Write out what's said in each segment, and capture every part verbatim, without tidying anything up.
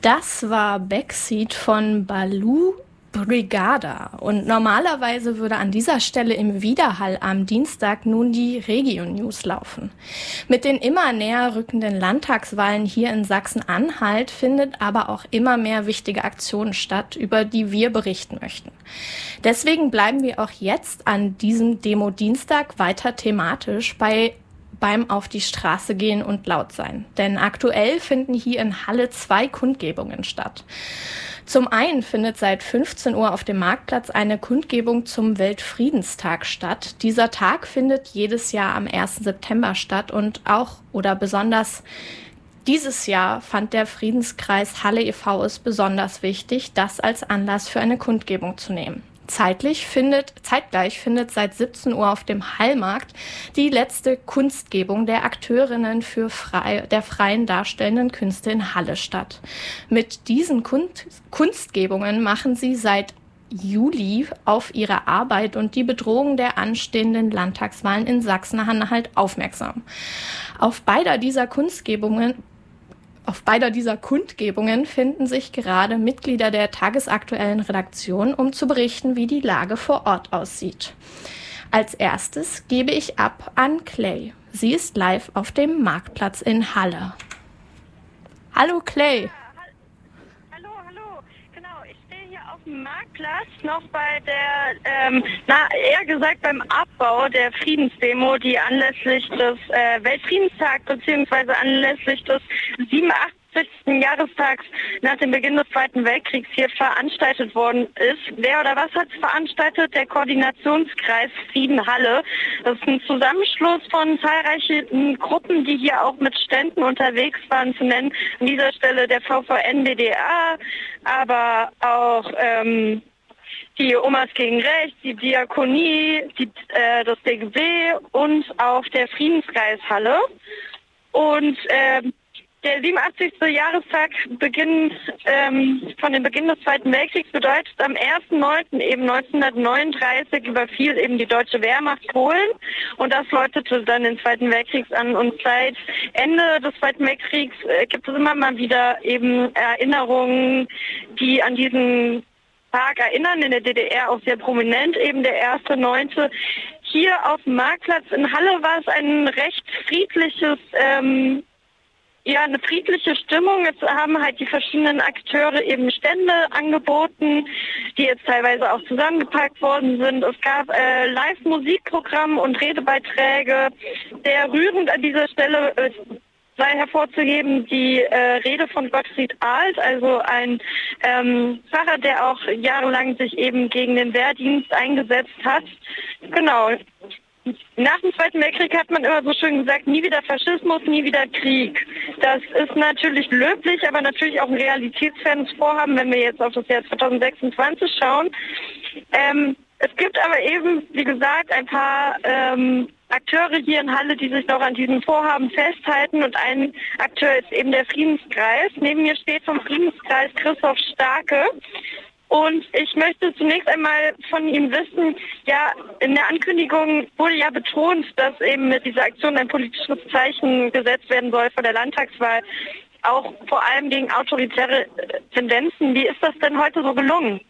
Das war Backseat von Baloo Brigada. Und normalerweise würde an dieser Stelle im Widerhall am Dienstag nun die Regio-News laufen. Mit den immer näher rückenden Landtagswahlen hier in Sachsen-Anhalt findet aber auch immer mehr wichtige Aktionen statt, über die wir berichten möchten. Deswegen bleiben wir auch jetzt an diesem Demo-Dienstag weiter thematisch bei beim Auf die Straße gehen und laut sein. Denn aktuell finden hier in Halle zwei Kundgebungen statt. Zum einen findet seit fünfzehn Uhr auf dem Marktplatz eine Kundgebung zum Weltfriedenstag statt. Dieser Tag findet jedes Jahr am ersten September statt und auch oder besonders dieses Jahr fand der Friedenskreis Halle e V es besonders wichtig, das als Anlass für eine Kundgebung zu nehmen. Zeitlich findet, zeitgleich findet seit siebzehn Uhr auf dem Hallmarkt die letzte Kunstgebung der Akteurinnen für frei, der freien darstellenden Künste in Halle statt. Mit diesen Kunst, Kunstgebungen machen sie seit Juli auf ihre Arbeit und die Bedrohung der anstehenden Landtagswahlen in Sachsen-Anhalt aufmerksam. Auf beider dieser Kunstgebungen Auf beider dieser Kundgebungen finden sich gerade Mitglieder der tagesaktuellen Redaktion, um zu berichten, wie die Lage vor Ort aussieht. Als erstes gebe ich ab an Clay. Sie ist live auf dem Marktplatz in Halle. Hallo Clay. Hallo, hallo. Genau, ich stehe hier auf dem Marktplatz noch bei der, ähm, na, eher gesagt beim Abbau der Friedensdemo, die anlässlich des äh, Weltfriedenstags bzw. anlässlich des siebenundachtzigsten Jahrestags nach dem Beginn des Zweiten Weltkriegs hier veranstaltet worden ist. Wer oder was hat es veranstaltet? Der Koordinationskreis Frieden Halle. Das ist ein Zusammenschluss von zahlreichen Gruppen, die hier auch mit Ständen unterwegs waren, zu nennen. An dieser Stelle der V V N B D A, aber auch ähm, die Omas gegen Rechts, die Diakonie, die, äh, das D G B und auch der Friedenskreis Halle. Und ähm, der siebenundachtzigste Jahrestag Beginn, ähm, von dem Beginn des Zweiten Weltkriegs bedeutet, am ersten neunten eben neunzehnhundertneununddreißig überfiel eben die deutsche Wehrmacht Polen und das läutete dann den Zweiten Weltkrieg an. Und seit Ende des Zweiten Weltkriegs äh, gibt es immer mal wieder eben Erinnerungen, die an diesen Tag erinnern, in der D D R auch sehr prominent, eben der erste neunte Hier auf dem Marktplatz in Halle war es ein recht friedliches ähm, Ja, eine friedliche Stimmung. Jetzt haben halt die verschiedenen Akteure eben Stände angeboten, die jetzt teilweise auch zusammengepackt worden sind. Es gab äh, Live-Musikprogramm und Redebeiträge. Sehr rührend an dieser Stelle äh, sei hervorzuheben die äh, Rede von Gottfried Ahlt, also ein ähm, Pfarrer, der auch jahrelang sich eben gegen den Wehrdienst eingesetzt hat. Genau. Nach dem Zweiten Weltkrieg hat man immer so schön gesagt, nie wieder Faschismus, nie wieder Krieg. Das ist natürlich löblich, aber natürlich auch ein realitätsfernes Vorhaben, wenn wir jetzt auf das Jahr zweitausendsechsundzwanzig schauen. Ähm, es gibt aber eben, wie gesagt, ein paar ähm, Akteure hier in Halle, die sich noch an diesem Vorhaben festhalten und ein Akteur ist eben der Friedenskreis. Neben mir steht vom Friedenskreis Christoph Starke. Und ich möchte zunächst einmal von ihm wissen, ja, in der Ankündigung wurde ja betont, dass eben mit dieser Aktion ein politisches Zeichen gesetzt werden soll vor der Landtagswahl, auch vor allem gegen autoritäre Tendenzen. Wie ist das denn heute so gelungen?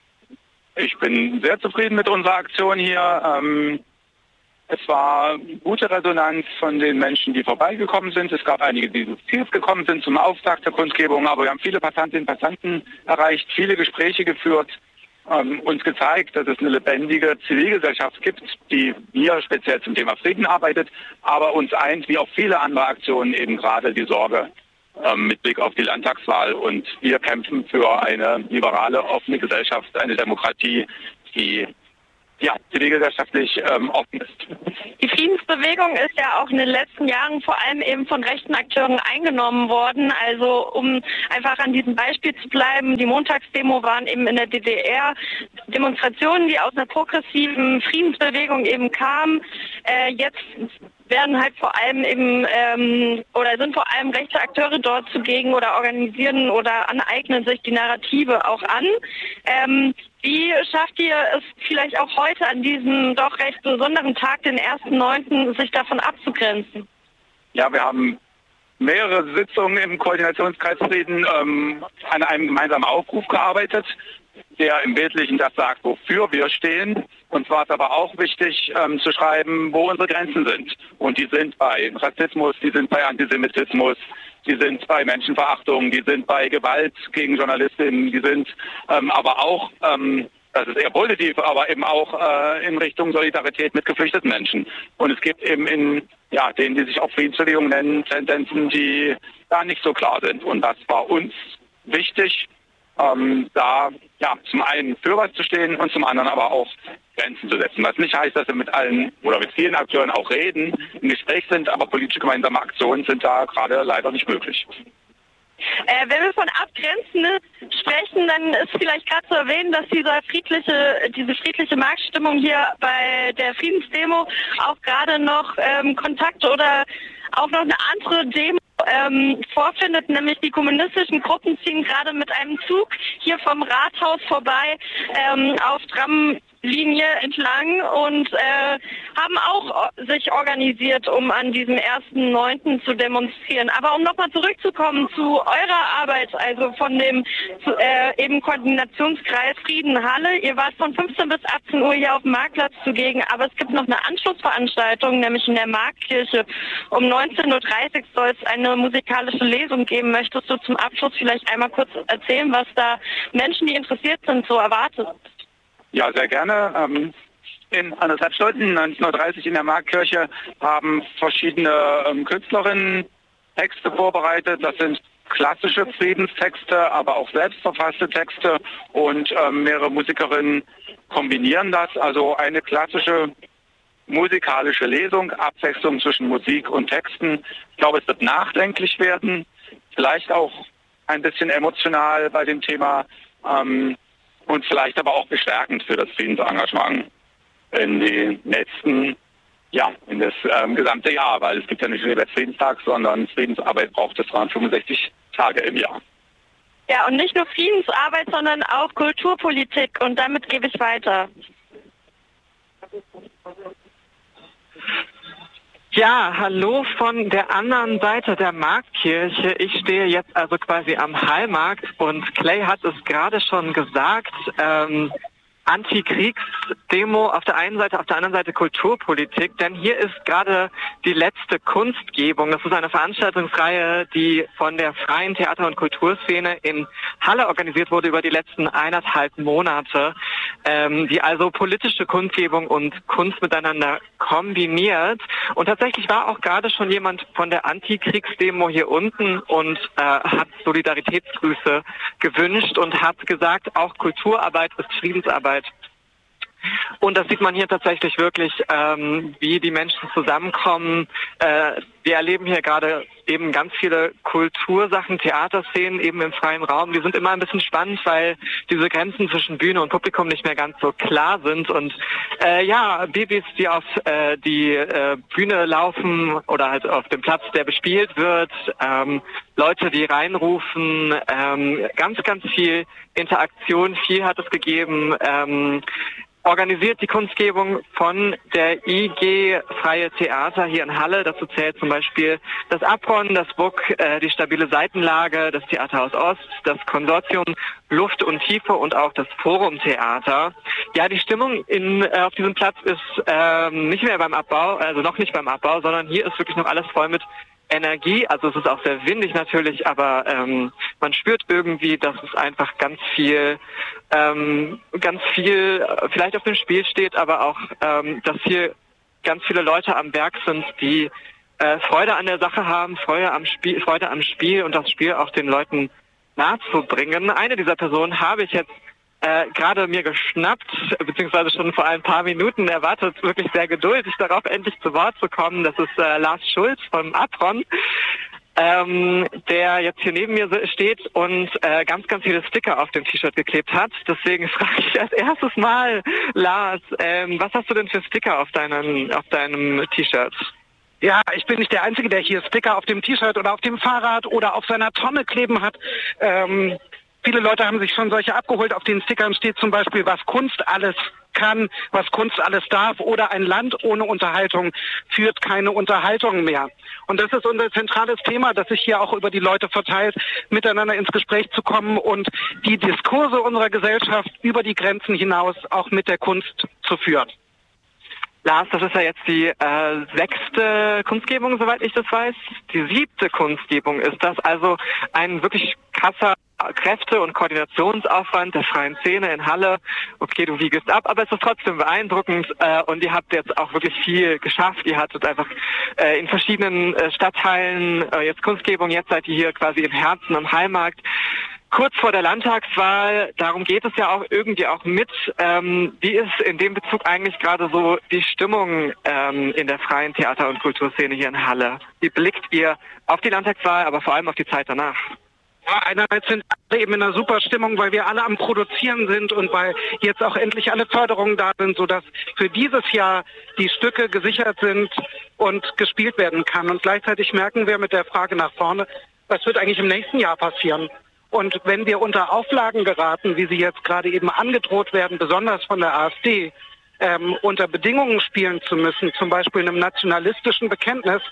Ich bin sehr zufrieden mit unserer Aktion hier. Ähm Es war gute Resonanz von den Menschen, die vorbeigekommen sind. Es gab einige, die des Ziels gekommen sind zum Auftakt der Kundgebung, aber wir haben viele Passantinnen und Passanten erreicht, viele Gespräche geführt, ähm, uns gezeigt, dass es eine lebendige Zivilgesellschaft gibt, die hier speziell zum Thema Frieden arbeitet, aber uns eint, wie auch viele andere Aktionen, eben gerade die Sorge ähm, mit Blick auf die Landtagswahl. Und wir kämpfen für eine liberale, offene Gesellschaft, eine Demokratie, die ja, zivilgesellschaftlich ähm, offen ist. Die Friedensbewegung ist ja auch in den letzten Jahren vor allem eben von rechten Akteuren eingenommen worden. Also um einfach an diesem Beispiel zu bleiben, die Montagsdemo waren eben in der D D R Demonstrationen, die aus einer progressiven Friedensbewegung eben kamen. Äh, jetzt werden halt vor allem eben ähm, oder sind vor allem rechte Akteure dort zugegen oder organisieren oder aneignen sich die Narrative auch an. Ähm, Wie schafft ihr es vielleicht auch heute an diesem doch recht besonderen Tag, den ersten neunten sich davon abzugrenzen? Ja, wir haben mehrere Sitzungen im Koordinationskreis Frieden ähm, an einem gemeinsamen Aufruf gearbeitet, der im Wesentlichen das sagt, wofür wir stehen. Und zwar ist aber auch wichtig ähm, zu schreiben, wo unsere Grenzen sind. Und die sind bei Rassismus, die sind bei Antisemitismus, die sind bei Menschenverachtung, die sind bei Gewalt gegen Journalistinnen, die sind ähm, aber auch, ähm, das ist eher positiv, aber eben auch äh, in Richtung Solidarität mit geflüchteten Menschen. Und es gibt eben in ja, denen, die sich auch Friedensbewegung nennen, Tendenzen, die da nicht so klar sind. Und das war uns wichtig, ähm, da ja zum einen für was zu stehen und zum anderen aber auch Grenzen zu setzen. Was nicht heißt, dass wir mit allen oder mit vielen Akteuren auch reden, im Gespräch sind, aber politische gemeinsame Aktionen sind da gerade leider nicht möglich. Äh, wenn wir von Abgrenzen sprechen, dann ist vielleicht gerade zu erwähnen, dass dieser friedliche, diese friedliche Marktstimmung hier bei der Friedensdemo auch gerade noch ähm, Kontakt oder auch noch eine andere Demo ähm, vorfindet, nämlich die kommunistischen Gruppen ziehen gerade mit einem Zug hier vom Rathaus vorbei ähm, auf Tramlinie entlang und äh, haben auch sich organisiert, um an diesem ersten neunten zu demonstrieren. Aber um nochmal zurückzukommen zu eurer Arbeit, also von dem äh, eben Koordinationskreis Frieden-Halle. Ihr wart von fünfzehn bis achtzehn Uhr hier auf dem Marktplatz zugegen, aber es gibt noch eine Anschlussveranstaltung, nämlich in der Marktkirche. Um neunzehn Uhr dreißig soll es eine musikalische Lesung geben. Möchtest du zum Abschluss vielleicht einmal kurz erzählen, was da Menschen, die interessiert sind, so erwartet? Ja, sehr gerne. Ähm, in anderthalb Stunden, neunzehn Uhr dreißig in der Marktkirche, haben verschiedene ähm, Künstlerinnen Texte vorbereitet. Das sind klassische Friedenstexte, aber auch selbstverfasste Texte. Und ähm, mehrere Musikerinnen kombinieren das. Also eine klassische musikalische Lesung, Abwechslung zwischen Musik und Texten. Ich glaube, es wird nachdenklich werden, vielleicht auch ein bisschen emotional bei dem Thema ähm, und vielleicht aber auch bestärkend für das Friedensengagement in den nächsten, ja, in das ähm, gesamte Jahr, weil es gibt ja nicht nur den Weltfriedenstag, sondern Friedensarbeit braucht es dreihundertfünfundsechzig Tage im Jahr. Ja, und nicht nur Friedensarbeit, sondern auch Kulturpolitik und damit gebe ich weiter. Ja, hallo von der anderen Seite der Marktkirche. Ich stehe jetzt also quasi am Hallmarkt und Clay hat es gerade schon gesagt, ähm, Antikriegsdemo auf der einen Seite, auf der anderen Seite Kulturpolitik, denn hier ist gerade die letzte Kunstgebung. Das ist eine Veranstaltungsreihe, die von der freien Theater- und Kulturszene in Halle organisiert wurde über die letzten eineinhalb Monate, ähm, die also politische Kundgebung und Kunst miteinander kombiniert. Und tatsächlich war auch gerade schon jemand von der Antikriegsdemo hier unten und äh, hat Solidaritätsgrüße gewünscht und hat gesagt, auch Kulturarbeit ist Friedensarbeit. Und das sieht man hier tatsächlich wirklich, ähm, wie die Menschen zusammenkommen. Äh, wir erleben hier gerade eben ganz viele Kultursachen, Theaterszenen eben im freien Raum. Die sind immer ein bisschen spannend, weil diese Grenzen zwischen Bühne und Publikum nicht mehr ganz so klar sind. Und äh, ja, Babys, die auf äh, die äh, Bühne laufen oder halt auf dem Platz, der bespielt wird, ähm, Leute, die reinrufen, ähm, ganz, ganz viel Interaktion, viel hat es gegeben. Ähm, Organisiert die Kunstgebung von der I G Freie Theater hier in Halle. Dazu zählt zum Beispiel das Apron, das B U K, äh, die stabile Seitenlage, das Theaterhaus Ost, das Konsortium Luft und Tiefe und auch das Forum Theater. Ja, die Stimmung in, äh, auf diesem Platz ist ähm, nicht mehr beim Abbau, also noch nicht beim Abbau, sondern hier ist wirklich noch alles voll mit Energie. Also es ist auch sehr windig natürlich, aber ähm, man spürt irgendwie, dass es einfach ganz viel, ähm, ganz viel vielleicht auf dem Spiel steht, aber auch, ähm, dass hier ganz viele Leute am Werk sind, die äh, Freude an der Sache haben, Freude am Spiel, Freude am Spiel und das Spiel auch den Leuten nahezubringen. Eine dieser Personen habe ich jetzt Äh, gerade mir geschnappt, beziehungsweise schon vor ein paar Minuten erwartet, wirklich sehr geduldig darauf, endlich zu Wort zu kommen. Das ist äh, Lars Schulz vom Apron, ähm, der jetzt hier neben mir steht und äh, ganz, ganz viele Sticker auf dem T-Shirt geklebt hat. Deswegen frage ich als erstes Mal, Lars, ähm, was hast du denn für Sticker auf deinen, auf deinem T-Shirt? Ja, ich bin nicht der Einzige, der hier Sticker auf dem T-Shirt oder auf dem Fahrrad oder auf seiner Tonne kleben hat. Ähm, viele Leute haben sich schon solche abgeholt. Auf den Stickern steht zum Beispiel, was Kunst alles kann, was Kunst alles darf, oder ein Land ohne Unterhaltung führt keine Unterhaltung mehr. Und das ist unser zentrales Thema, das sich hier auch über die Leute verteilt, miteinander ins Gespräch zu kommen und die Diskurse unserer Gesellschaft über die Grenzen hinaus auch mit der Kunst zu führen. Lars, das ist ja jetzt die äh, sechste Kunstgebung, soweit ich das weiß. Die siebte Kunstgebung ist das, also ein wirklich krasser Kräfte- und Koordinationsaufwand der freien Szene in Halle. Okay, du wiegest ab, aber es ist trotzdem beeindruckend äh, und ihr habt jetzt auch wirklich viel geschafft. Ihr hattet einfach äh, in verschiedenen äh, Stadtteilen äh, jetzt Kunstgebung, jetzt seid ihr hier quasi im Herzen am Hallmarkt. Kurz vor der Landtagswahl, darum geht es ja auch irgendwie auch mit. Ähm, wie ist in dem Bezug eigentlich gerade so die Stimmung ähm, in der freien Theater- und Kulturszene hier in Halle? Wie blickt ihr auf die Landtagswahl, aber vor allem auf die Zeit danach? Ja, einerseits sind alle eben in einer super Stimmung, weil wir alle am Produzieren sind und weil jetzt auch endlich alle Förderungen da sind, sodass für dieses Jahr die Stücke gesichert sind und gespielt werden kann. Und gleichzeitig merken wir mit der Frage nach vorne, was wird eigentlich im nächsten Jahr passieren? Und wenn wir unter Auflagen geraten, wie sie jetzt gerade eben angedroht werden, besonders von der AfD, ähm, unter Bedingungen spielen zu müssen, zum Beispiel in einem nationalistischen Bekenntnis,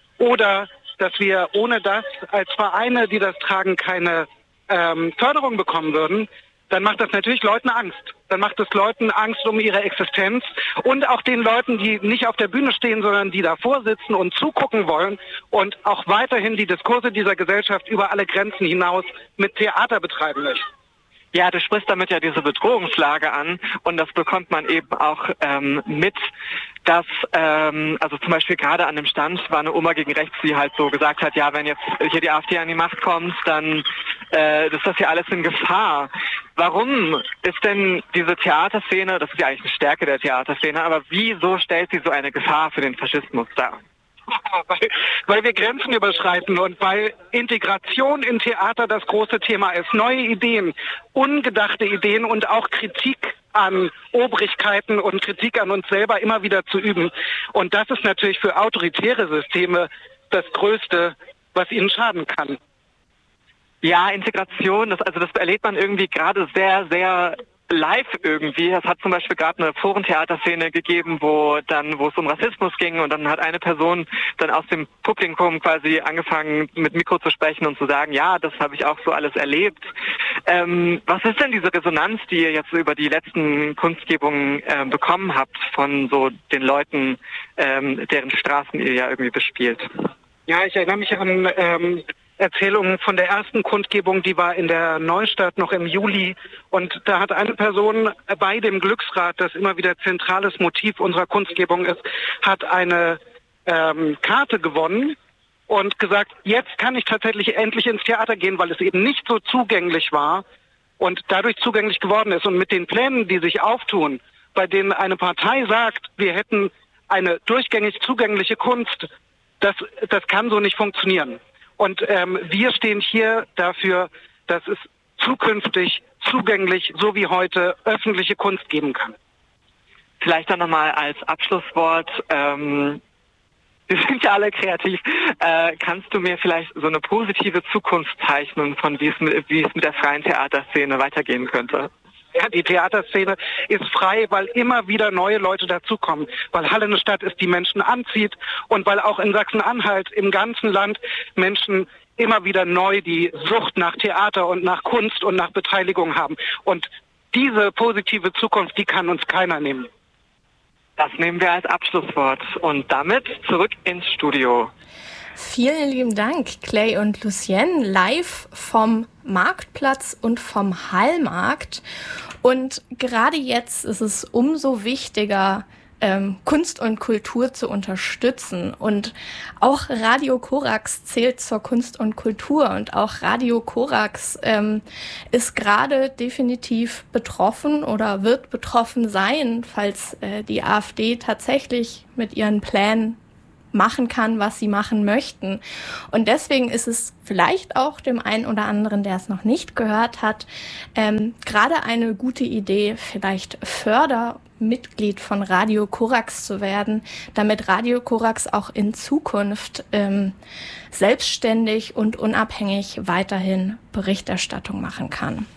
oder dass wir ohne das als Vereine, die das tragen, keine ähm, Förderung bekommen würden, dann macht das natürlich Leuten Angst. Dann macht es Leuten Angst um ihre Existenz und auch den Leuten, die nicht auf der Bühne stehen, sondern die davor sitzen und zugucken wollen und auch weiterhin die Diskurse dieser Gesellschaft über alle Grenzen hinaus mit Theater betreiben möchten. Ja, du sprichst damit ja diese Bedrohungslage an und das bekommt man eben auch ähm, mit, dass, ähm, also zum Beispiel gerade an dem Stand war eine Oma gegen rechts, die halt so gesagt hat, ja, wenn jetzt hier die AfD an die Macht kommt, dann äh, ist das ja alles in Gefahr. Warum ist denn diese Theaterszene, das ist ja eigentlich eine Stärke der Theaterszene, aber wieso stellt sie so eine Gefahr für den Faschismus dar? Weil, weil wir Grenzen überschreiten und weil Integration in Theater das große Thema ist. Neue Ideen, ungedachte Ideen und auch Kritik an Obrigkeiten und Kritik an uns selber immer wieder zu üben. Und das ist natürlich für autoritäre Systeme das Größte, was ihnen schaden kann. Ja, Integration, das, also das erlebt man irgendwie gerade sehr, sehr live irgendwie. Es hat zum Beispiel gerade eine Forentheaterszene gegeben, wo dann, wo es um Rassismus ging und dann hat eine Person dann aus dem Publikum quasi angefangen mit Mikro zu sprechen und zu sagen, ja, das habe ich auch so alles erlebt. Ähm, was ist denn diese Resonanz, die ihr jetzt über die letzten Kunstgebungen äh, bekommen habt von so den Leuten, ähm, deren Straßen ihr ja irgendwie bespielt? Ja, ich erinnere mich an ähm, Erzählungen von der ersten Kundgebung, die war in der Neustadt noch im Juli. Und da hat eine Person bei dem Glücksrad, das immer wieder zentrales Motiv unserer Kunstgebung ist, hat eine ähm, Karte gewonnen und gesagt, jetzt kann ich tatsächlich endlich ins Theater gehen, weil es eben nicht so zugänglich war und dadurch zugänglich geworden ist. Und mit den Plänen, die sich auftun, bei denen eine Partei sagt, wir hätten eine durchgängig zugängliche Kunst, das, das kann so nicht funktionieren. Und ähm, wir stehen hier dafür, dass es zukünftig zugänglich, so wie heute, öffentliche Kunst geben kann. Vielleicht dann nochmal als Abschlusswort, ähm, wir sind ja alle kreativ, äh, kannst du mir vielleicht so eine positive Zukunft zeichnen, von wie es mit, wie es mit der freien Theaterszene weitergehen könnte? Ja, die Theaterszene ist frei, weil immer wieder neue Leute dazukommen, weil Halle eine Stadt ist, die Menschen anzieht und weil auch in Sachsen-Anhalt im ganzen Land Menschen immer wieder neu die Sucht nach Theater und nach Kunst und nach Beteiligung haben. Und diese positive Zukunft, die kann uns keiner nehmen. Das nehmen wir als Abschlusswort und damit zurück ins Studio. Vielen lieben Dank, Clay und Lucienne, live vom Marktplatz und vom Hallmarkt. Und gerade jetzt ist es umso wichtiger, ähm, Kunst und Kultur zu unterstützen. Und auch Radio Korax zählt zur Kunst und Kultur. Und auch Radio Korax ähm, ist gerade definitiv betroffen oder wird betroffen sein, falls äh, die AfD tatsächlich mit ihren Plänen machen kann, was sie machen möchten. Und deswegen ist es vielleicht auch dem einen oder anderen, der es noch nicht gehört hat, ähm, gerade eine gute Idee, vielleicht Fördermitglied von Radio Korax zu werden, damit Radio Korax auch in Zukunft ähm, selbstständig und unabhängig weiterhin Berichterstattung machen kann.